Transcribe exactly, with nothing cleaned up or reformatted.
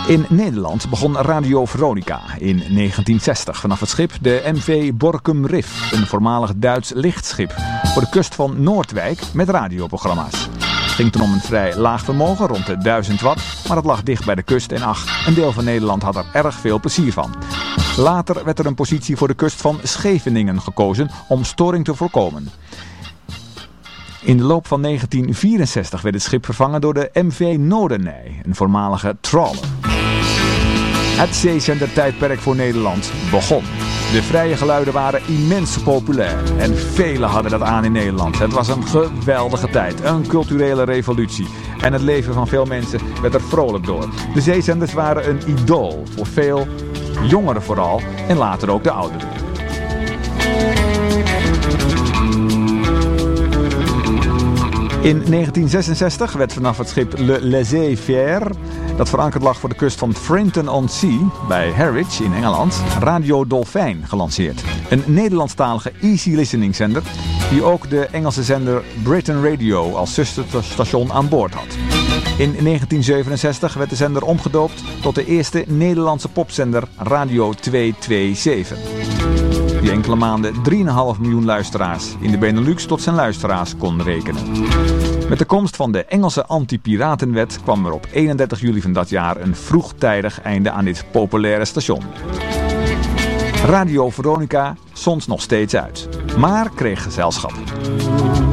In Nederland begon Radio Veronica in negentien zestig vanaf het schip de M V Borkum Riff, een voormalig Duits lichtschip, voor de kust van Noordwijk met radioprogramma's. Het ging toen om een vrij laag vermogen, rond de duizend watt, maar het lag dicht bij de kust en ach, een deel van Nederland had er erg veel plezier van. Later werd er een positie voor de kust van Scheveningen gekozen om storing te voorkomen. In de loop van negentien vierenzestig werd het schip vervangen door de M V Noordenij, een voormalige trawler. Het zeezendertijdperk voor Nederland begon. De vrije geluiden waren immens populair en velen hadden dat aan in Nederland. Het was een geweldige tijd, een culturele revolutie. En het leven van veel mensen werd er vrolijk door. De zeezenders waren een idool voor veel jongeren vooral en later ook de ouderen. In negentien zesenzestig werd vanaf het schip Le Laissez-Faire, dat verankerd lag voor de kust van Frinton-on-Sea bij Harwich in Engeland, Radio Dolfijn gelanceerd. Een Nederlandstalige easy listening zender die ook de Engelse zender Britain Radio als zusterstation aan boord had. In negentien zevenenzestig werd de zender omgedoopt tot de eerste Nederlandse popzender Radio tweehonderdzevenentwintig. Die enkele maanden drie komma vijf miljoen luisteraars in de Benelux tot zijn luisteraars kon rekenen. Met de komst van de Engelse anti-piratenwet kwam er op eenendertig juli van dat jaar een vroegtijdig einde aan dit populaire station. Radio Veronica zond nog steeds uit, maar kreeg gezelschap.